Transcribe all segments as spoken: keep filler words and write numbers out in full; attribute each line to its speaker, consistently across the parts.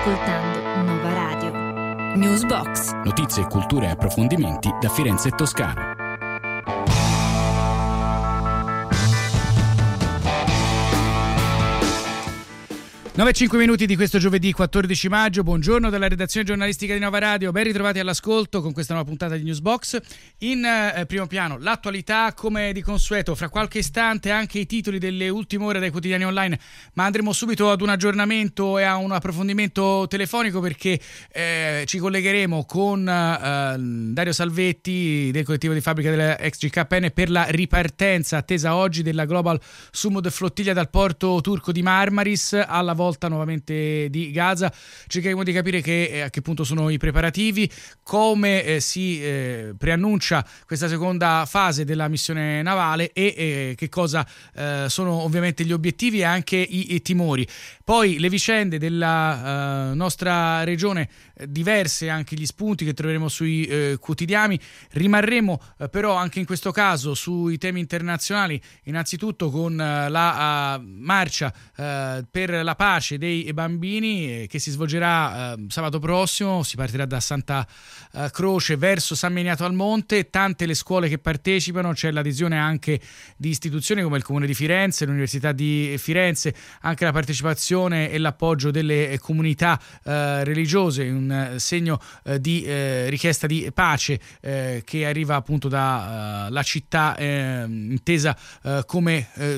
Speaker 1: ascoltando Nova Radio. Newsbox.
Speaker 2: Notizie, cultura e approfondimenti da Firenze e Toscana. nove e cinque minuti di questo giovedì quattordici maggio. Buongiorno dalla redazione giornalistica di Nova Radio. Ben ritrovati all'ascolto con questa nuova puntata di Newsbox. In eh, primo piano l'attualità, come di consueto. Fra qualche istante anche i titoli delle ultime ore dai quotidiani online, ma andremo subito ad un aggiornamento e a un approfondimento telefonico, perché eh, ci collegheremo con eh, Dario Salvetti del collettivo di fabbrica della ex G K N per la ripartenza attesa oggi della Global Sumud Flottiglia dal porto turco di Marmaris alla volta nuovamente di Gaza. Cercheremo di capire che, eh, a che punto sono i preparativi, come eh, si eh, preannuncia questa seconda fase della missione navale e eh, che cosa eh, sono ovviamente gli obiettivi e anche i, i timori. Poi le vicende della eh, nostra regione, eh, diverse anche gli spunti che troveremo sui eh, quotidiani. Rimarremo eh, però anche in questo caso sui temi internazionali, innanzitutto con eh, la uh, marcia eh, per la pace dei bambini eh, che si svolgerà eh, sabato prossimo. Si partirà da Santa eh, Croce verso San Miniato al Monte. Tante le scuole che partecipano, c'è l'adesione anche di istituzioni come il Comune di Firenze, l'Università di Firenze, anche la partecipazione e l'appoggio delle comunità eh, religiose, un segno eh, di eh, richiesta di pace eh, che arriva appunto dalla uh, città eh, intesa eh, come eh,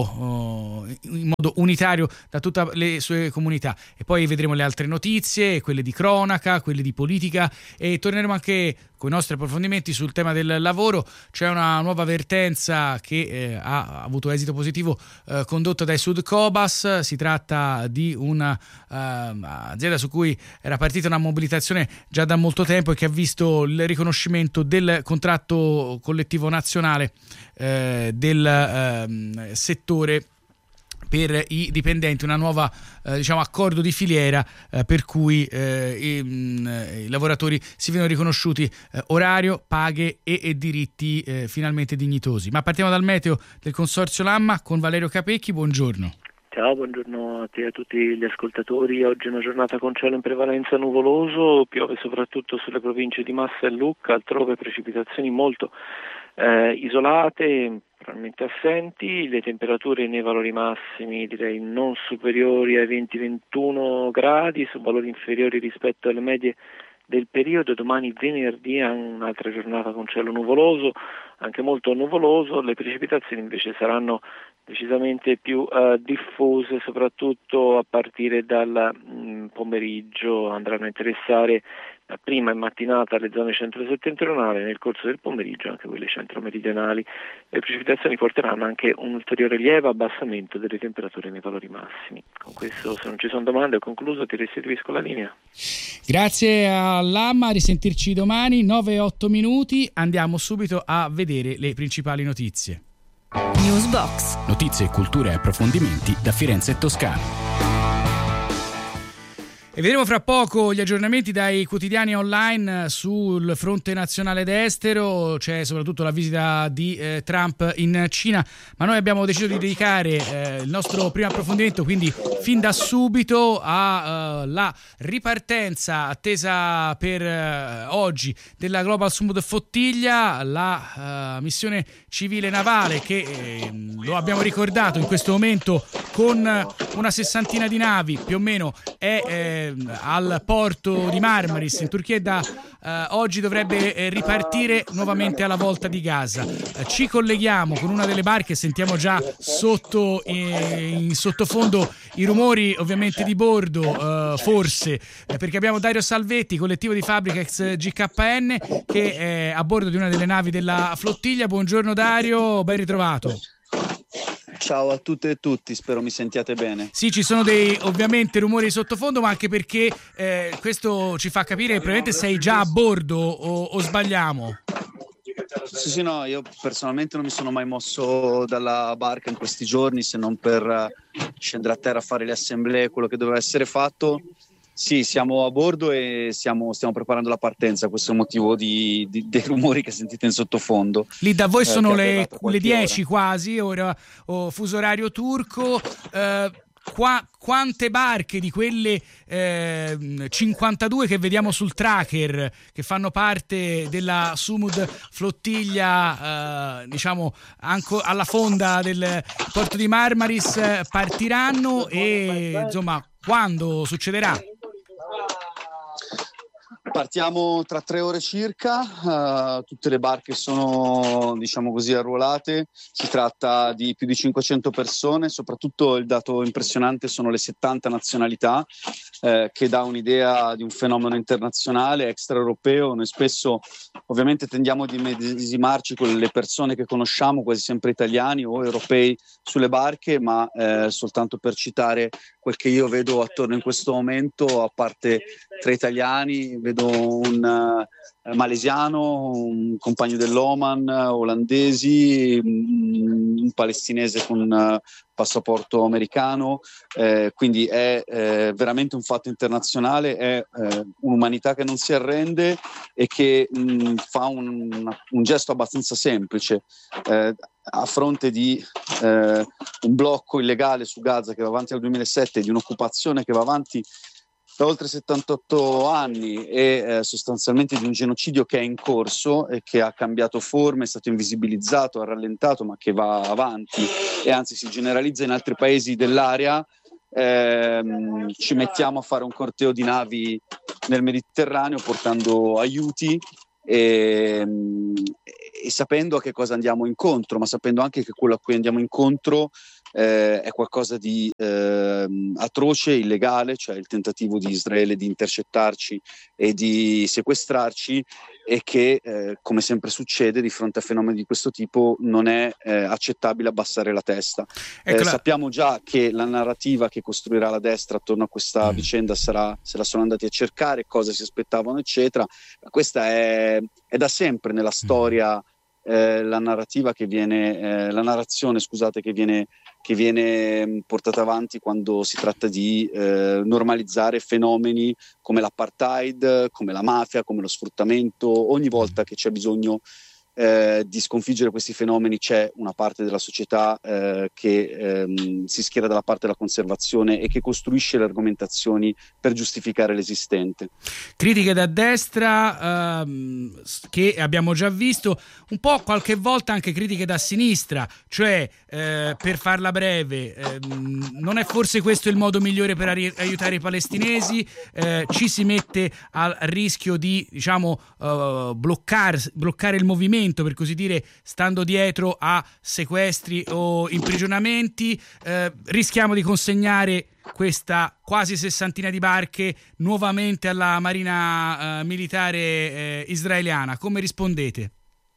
Speaker 2: suo uh, in modo unitario da tutte le sue comunità. E poi vedremo le altre notizie, quelle di cronaca, quelle di politica, e torneremo anche con i nostri approfondimenti sul tema del lavoro. C'è una nuova vertenza che eh, ha avuto esito positivo eh, condotta dai Sudcobas. Si tratta di una uh, azienda su cui era partita una mobilitazione già da molto tempo e che ha visto il riconoscimento del contratto collettivo nazionale eh, del eh, settore per i dipendenti, una nuova eh, diciamo accordo di filiera eh, per cui eh, i, mh, i lavoratori si vedono riconosciuti eh, orario, paghe e, e diritti eh, finalmente dignitosi. Ma partiamo dal meteo del Consorzio Lamma con Valerio Capecchi. Buongiorno.
Speaker 3: Ciao, buongiorno a te e a tutti gli ascoltatori. Oggi è una giornata con cielo in prevalenza nuvoloso, piove soprattutto sulle province di Massa e Lucca, altrove precipitazioni molto eh, isolate, probabilmente assenti. Le temperature nei valori massimi direi non superiori ai venti ventuno gradi, su valori inferiori rispetto alle medie del periodo. Domani venerdì è un'altra giornata con cielo nuvoloso, anche molto nuvoloso. Le precipitazioni invece saranno decisamente più uh, diffuse, soprattutto a partire dal mh, pomeriggio. Andranno a interessare uh, prima in mattinata le zone centro-settentrionali, nel corso del pomeriggio anche quelle centro-meridionali. Le precipitazioni porteranno anche un ulteriore lieve abbassamento delle temperature nei valori massimi. Con questo, se non ci sono domande, ho concluso, ti restituisco la linea.
Speaker 2: Grazie a Lamma, a risentirci domani. Nove e otto minuti, andiamo subito a vedere le principali notizie.
Speaker 1: Newsbox.
Speaker 2: Notizie, cultura e approfondimenti da Firenze e Toscana. E vedremo fra poco gli aggiornamenti dai quotidiani online sul fronte nazionale ed estero. C'è soprattutto la visita di eh, Trump in Cina, ma noi abbiamo deciso di dedicare eh, il nostro primo approfondimento, quindi fin da subito, alla uh, ripartenza attesa per uh, oggi della Global Sumud Flottiglia, la uh, missione civile navale che eh, lo abbiamo ricordato in questo momento con una sessantina di navi più o meno è eh, al porto di Marmaris in Turchia e da eh, oggi dovrebbe eh, ripartire nuovamente alla volta di Gaza. Eh, ci colleghiamo con una delle barche, sentiamo già sotto eh, in sottofondo i rumori ovviamente di bordo, eh, forse eh, perché abbiamo Dario Salvetti, collettivo di fabbrica ex G K N, che è a bordo di una delle navi della flottiglia. Buongiorno Dario, ben ritrovato.
Speaker 4: Ciao a tutte e tutti, spero mi sentiate bene.
Speaker 2: Sì, ci sono dei ovviamente rumori di sottofondo, ma anche perché eh, questo ci fa capire che probabilmente sei già a bordo o, o sbagliamo?
Speaker 4: Sì, sì, no, io personalmente non mi sono mai mosso dalla barca in questi giorni, se non per uh, scendere a terra a fare le assemblee, quello che doveva essere fatto. Sì, siamo a bordo e siamo, stiamo preparando la partenza, questo è il motivo di, di, dei rumori che sentite in sottofondo.
Speaker 2: Lì da voi
Speaker 4: eh,
Speaker 2: sono le, le
Speaker 4: dieci
Speaker 2: quasi, ora o fuso orario turco. Eh, qua, quante barche di quelle eh, cinquantadue che vediamo sul tracker, che fanno parte della Sumud flottiglia, eh, diciamo anche alla fonda del porto di Marmaris, partiranno e insomma quando succederà?
Speaker 4: Partiamo tra tre ore circa, uh, tutte le barche sono, diciamo così, arruolate, si tratta di più di cinquecento persone, soprattutto il dato impressionante sono le settanta nazionalità, eh, che dà un'idea di un fenomeno internazionale, extraeuropeo. Noi spesso ovviamente tendiamo di medesimarci con le persone che conosciamo, quasi sempre italiani o europei sulle barche, ma eh, soltanto per citare quel che io vedo attorno in questo momento, a parte tre italiani, vedo un uh, malesiano, un compagno dell'Oman, uh, olandesi, um, un palestinese con uh, passaporto americano, eh, quindi è eh, veramente un fatto internazionale, è eh, un'umanità che non si arrende e che mh, fa un, un gesto abbastanza semplice. Eh, a fronte di eh, un blocco illegale su Gaza che va avanti dal duemilasette, di un'occupazione che va avanti da oltre settantotto anni e eh, sostanzialmente di un genocidio che è in corso e che ha cambiato forme, è stato invisibilizzato, ha rallentato, ma che va avanti e anzi si generalizza in altri paesi dell'area, ehm, ci mettiamo a fare un corteo di navi nel Mediterraneo portando aiuti e, e sapendo a che cosa andiamo incontro, ma sapendo anche che quello a cui andiamo incontro Eh, è qualcosa di eh, atroce, illegale, cioè il tentativo di Israele di intercettarci e di sequestrarci, e che eh, come sempre succede di fronte a fenomeni di questo tipo non è eh, accettabile abbassare la testa. Eh, sappiamo già che la narrativa che costruirà la destra attorno a questa mm. vicenda sarà, se la sono andati a cercare, cosa si aspettavano eccetera. Questa è, è da sempre nella storia mm. Eh, la narrativa che viene, eh, la narrazione, scusate, che viene, che viene portata avanti quando si tratta di eh, normalizzare fenomeni come l'apartheid, come la mafia, come lo sfruttamento. Ogni volta che c'è bisogno eh, di sconfiggere questi fenomeni c'è una parte della società eh, che ehm, si schiera dalla parte della conservazione e che costruisce le argomentazioni per giustificare l'esistente.
Speaker 2: Critiche da destra ehm, che abbiamo già visto, un po' qualche volta anche critiche da sinistra, cioè eh, per farla breve, ehm, non è forse questo il modo migliore per ari- aiutare i palestinesi? Eh, ci si mette al rischio di, diciamo, uh, bloccare, bloccare il movimento, per così dire, stando dietro a sequestri o imprigionamenti. Eh, rischiamo di consegnare questa quasi sessantina di barche nuovamente alla marina eh, militare eh, israeliana. Come rispondete?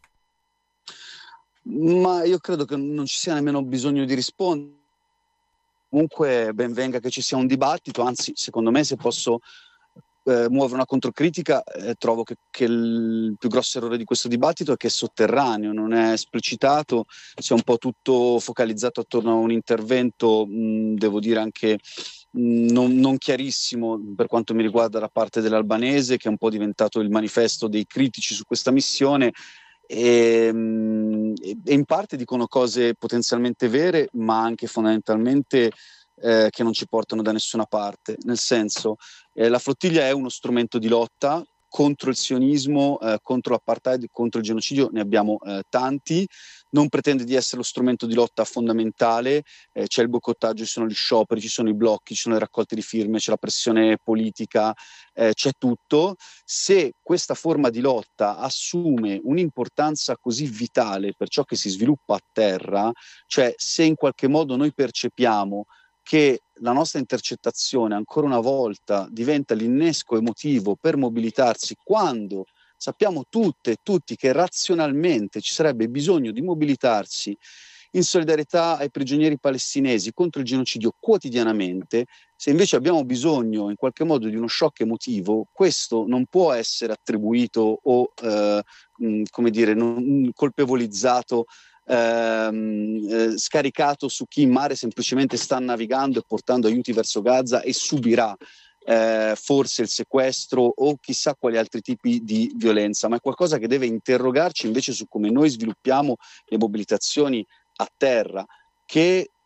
Speaker 4: Ma io credo che non ci sia nemmeno bisogno di rispondere. Comunque ben venga che ci sia un dibattito, anzi secondo me, se posso Eh, muove una controcritica, eh, trovo che, che il più grosso errore di questo dibattito è che è sotterraneo, non è esplicitato, sia un po' tutto focalizzato attorno a un intervento, mh, devo dire anche mh, non, non chiarissimo per quanto mi riguarda da parte dell'albanese, che è un po' diventato il manifesto dei critici su questa missione. E, mh, e in parte dicono cose potenzialmente vere, ma anche fondamentalmente Eh, che non ci portano da nessuna parte, nel senso eh, la flottiglia è uno strumento di lotta contro il sionismo, eh, contro l'apartheid, contro il genocidio, ne abbiamo eh, tanti, non pretende di essere lo strumento di lotta fondamentale, eh, c'è il boicottaggio, ci sono gli scioperi, ci sono i blocchi, ci sono le raccolte di firme, c'è la pressione politica, eh, c'è tutto. Se questa forma di lotta assume un'importanza così vitale per ciò che si sviluppa a terra, cioè se in qualche modo noi percepiamo che la nostra intercettazione ancora una volta diventa l'innesco emotivo per mobilitarsi, quando sappiamo tutte e tutti che razionalmente ci sarebbe bisogno di mobilitarsi in solidarietà ai prigionieri palestinesi contro il genocidio quotidianamente, se invece abbiamo bisogno in qualche modo di uno shock emotivo, questo non può essere attribuito o eh, mh, come dire, non, colpevolizzato, Ehm, eh, scaricato su chi in mare semplicemente sta navigando e portando aiuti verso Gaza e subirà eh, forse il sequestro o chissà quali altri tipi di violenza, ma è qualcosa che deve interrogarci invece su come noi sviluppiamo le mobilitazioni a terra, che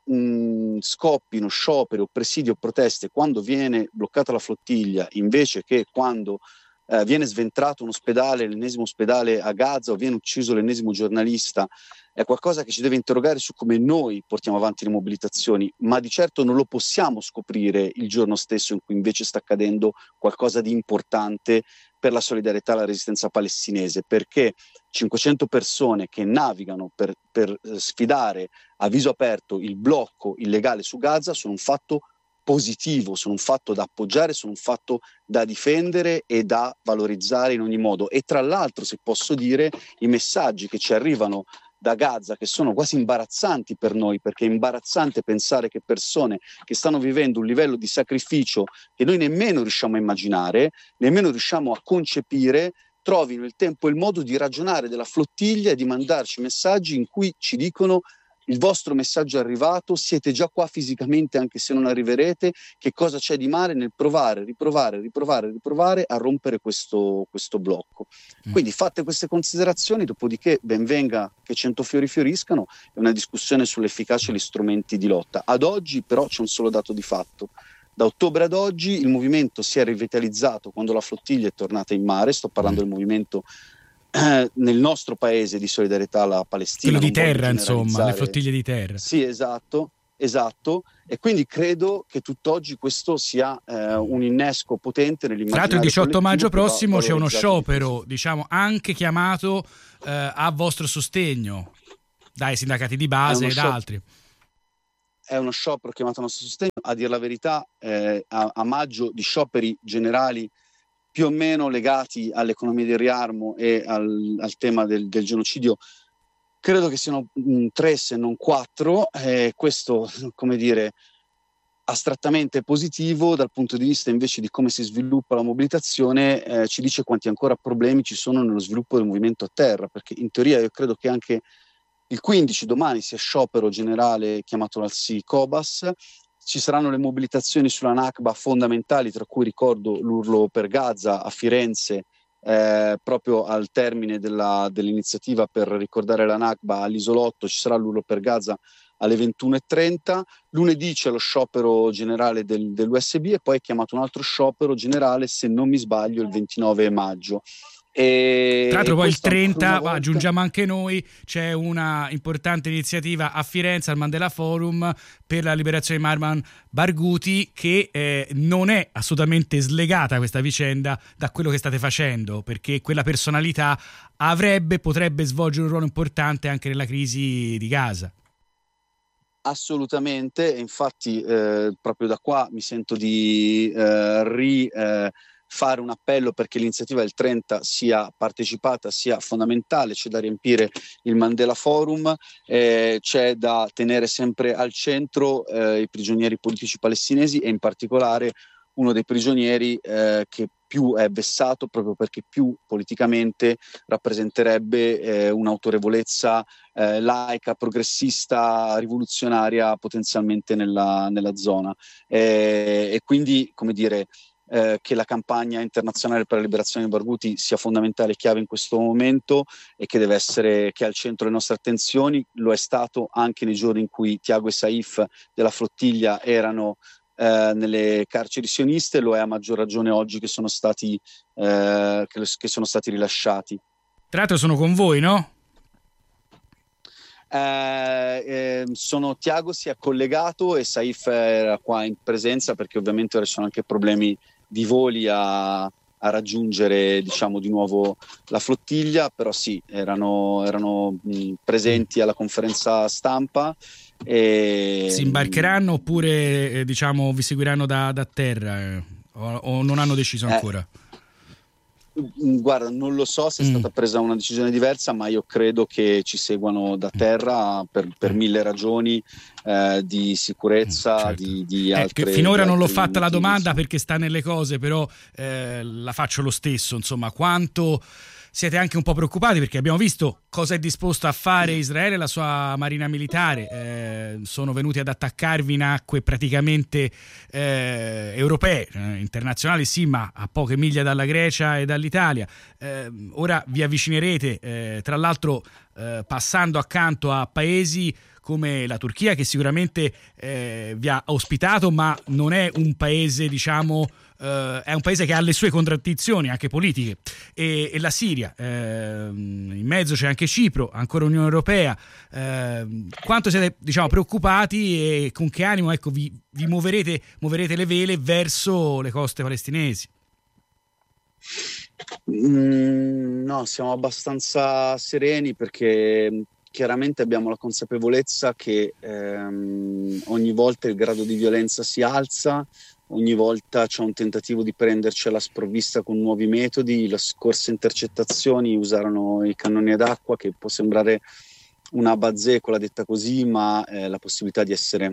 Speaker 4: mh, scoppino scioperi o presidi o proteste quando viene bloccata la flottiglia, invece che quando eh, viene sventrato un ospedale, l'ennesimo ospedale a Gaza, o viene ucciso l'ennesimo giornalista, è qualcosa che ci deve interrogare su come noi portiamo avanti le mobilitazioni, ma di certo non lo possiamo scoprire il giorno stesso in cui invece sta accadendo qualcosa di importante per la solidarietà alla resistenza palestinese, perché cinquecento persone che navigano per, per sfidare a viso aperto il blocco illegale su Gaza sono un fatto positivo, sono un fatto da appoggiare, sono un fatto da difendere e da valorizzare in ogni modo. E tra l'altro, se posso dire, i messaggi che ci arrivano da Gaza, che sono quasi imbarazzanti per noi, perché è imbarazzante pensare che persone che stanno vivendo un livello di sacrificio che noi nemmeno riusciamo a immaginare, nemmeno riusciamo a concepire, trovino il tempo e il modo di ragionare della flottiglia e di mandarci messaggi in cui ci dicono: il vostro messaggio è arrivato, siete già qua fisicamente anche se non arriverete, che cosa c'è di male nel provare, riprovare, riprovare, riprovare a rompere questo, questo blocco. Mm. Quindi fatte queste considerazioni, dopodiché ben venga che cento fiori fioriscano, è una discussione sull'efficacia degli strumenti di lotta. Ad oggi però c'è un solo dato di fatto. Da ottobre ad oggi il movimento si è rivitalizzato quando la flottiglia è tornata in mare, sto parlando mm. del movimento nel nostro paese di solidarietà alla Palestina,
Speaker 2: quello di terra, insomma, le flottiglie di terra.
Speaker 4: Sì, esatto, esatto. E quindi credo che tutt'oggi questo sia eh, un innesco potente nell'immaginario.
Speaker 2: Tra l'altro il diciotto maggio prossimo c'è uno sciopero, diciamo, anche chiamato eh, a vostro sostegno dai sindacati di base e da altri.
Speaker 4: È uno sciopero chiamato a nostro sostegno. A dir la verità, eh, a, a maggio di scioperi generali più o meno legati all'economia del riarmo e al, al tema del, del genocidio, credo che siano mh, tre se non quattro, e questo, come dire, astrattamente positivo. Dal punto di vista invece di come si sviluppa la mobilitazione, eh, ci dice quanti ancora problemi ci sono nello sviluppo del movimento a terra, perché in teoria io credo che anche il quindici, domani, sia sciopero generale chiamato dal S I Cobas. Ci saranno le mobilitazioni sulla Nakba fondamentali, tra cui ricordo l'urlo per Gaza a Firenze, eh, proprio al termine della, dell'iniziativa per ricordare la Nakba all'Isolotto. Ci sarà l'urlo per Gaza alle ventuno e trenta. Lunedì c'è lo sciopero generale del, dell'U S B e poi è chiamato un altro sciopero generale, se non mi sbaglio, il ventinove maggio. E,
Speaker 2: Tra l'altro poi il trenta, volta... aggiungiamo anche noi, c'è una importante iniziativa a Firenze al Mandela Forum per la liberazione di Marwan Barghouti, che eh, non è assolutamente slegata questa vicenda da quello che state facendo, perché quella personalità avrebbe, potrebbe svolgere un ruolo importante anche nella crisi di Gaza.
Speaker 4: Assolutamente, infatti eh, proprio da qua mi sento di eh, ri... Eh, fare un appello perché l'iniziativa del trenta sia partecipata, sia fondamentale. C'è da riempire il Mandela Forum, eh, c'è da tenere sempre al centro eh, i prigionieri politici palestinesi e in particolare uno dei prigionieri eh, che più è vessato proprio perché più politicamente rappresenterebbe eh, un'autorevolezza eh, laica, progressista, rivoluzionaria potenzialmente nella, nella zona. Eh, e quindi, come dire, Eh, che la campagna internazionale per la liberazione di Barghouti sia fondamentale e chiave in questo momento e che deve essere, che è al centro delle nostre attenzioni. Lo è stato anche nei giorni in cui Tiago e Saif della flottiglia erano eh, nelle carceri sioniste, lo è a maggior ragione oggi che sono stati eh, che, che sono stati rilasciati.
Speaker 2: Tra l'altro sono con voi, no?
Speaker 4: Eh, eh, sono Tiago si è collegato e Saif era qua in presenza, perché ovviamente ora ci sono anche problemi di voli a, a raggiungere, diciamo, di nuovo la flottiglia, però sì, erano, erano mh, presenti alla conferenza stampa. E
Speaker 2: si imbarcheranno oppure eh, diciamo vi seguiranno da, da terra eh, o, o non hanno deciso ancora?
Speaker 4: Eh, Guarda, non lo so se è stata presa una decisione diversa, ma io credo che ci seguano da terra per, per mille ragioni eh, di sicurezza, certo. di, di altre.
Speaker 2: Eh, finora non l'ho fatta la domanda perché sta nelle cose, però eh, la faccio lo stesso. Insomma, quanto siete anche un po' preoccupati, perché abbiamo visto cosa è disposto a fare Israele e la sua marina militare. Eh, sono venuti ad attaccarvi in acque praticamente eh, europee, eh, internazionali sì, ma a poche miglia dalla Grecia e dall'Italia. Eh, ora vi avvicinerete, eh, tra l'altro eh, passando accanto a paesi come la Turchia, che sicuramente eh, vi ha ospitato, ma non è un paese, diciamo, Uh, è un paese che ha le sue contraddizioni anche politiche, e, e la Siria, uh, in mezzo c'è anche Cipro, ancora Unione Europea. Uh, quanto siete, diciamo, preoccupati e con che animo, ecco, vi, vi muoverete, muoverete le vele verso le coste palestinesi?
Speaker 4: Mm, no, siamo abbastanza sereni, perché chiaramente abbiamo la consapevolezza che ehm, ogni volta il grado di violenza si alza. Ogni volta c'è un tentativo di prenderci alla sprovvista con nuovi metodi. Le scorse intercettazioni usarono i cannoni ad acqua, che può sembrare una bazzecola detta così, ma eh, la possibilità di essere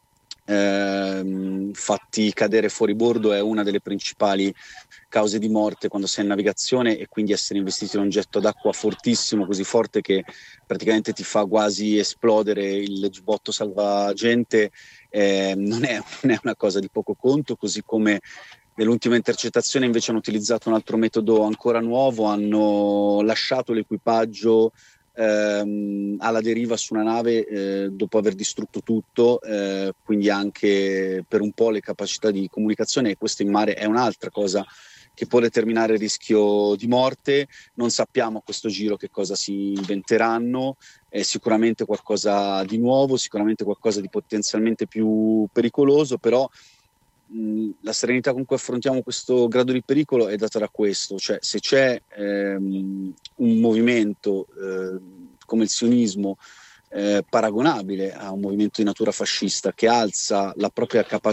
Speaker 4: eh, fatti cadere fuori bordo è una delle principali cause di morte quando sei in navigazione, e quindi essere investito in un getto d'acqua fortissimo, così forte che praticamente ti fa quasi esplodere il giubbotto salvagente, eh, non è, non è una cosa di poco conto. Così come nell'ultima intercettazione invece hanno utilizzato un altro metodo ancora nuovo, hanno lasciato l'equipaggio ehm, alla deriva su una nave eh, dopo aver distrutto tutto, eh, quindi anche per un po' le capacità di comunicazione, e questo in mare è un'altra cosa che può determinare il rischio di morte. Non sappiamo a questo giro che cosa si inventeranno, è sicuramente qualcosa di nuovo, sicuramente qualcosa di potenzialmente più pericoloso, però mh, la serenità con cui affrontiamo questo grado di pericolo è data da questo, cioè se c'è ehm, un movimento eh, come il sionismo, eh, paragonabile a un movimento di natura fascista, che alza la propria capacità